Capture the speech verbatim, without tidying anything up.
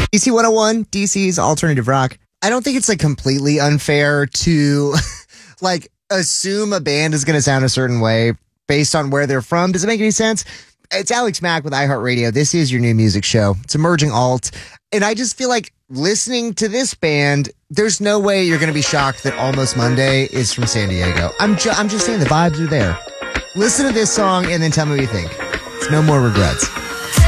D C one oh one, D C's alternative rock. I don't think it's like completely unfair to like assume a band is going to sound a certain way based on where they're from. Does it make any sense? It's Alex Mack with iHeartRadio. This is your new music show. It's emerging alt. And I just feel like listening to this band, there's no way you're going to be shocked that Almost Monday is from San Diego. I'm, ju- I'm just saying the vibes are there. Listen to this song and then tell me what you think. It's No More Regrets.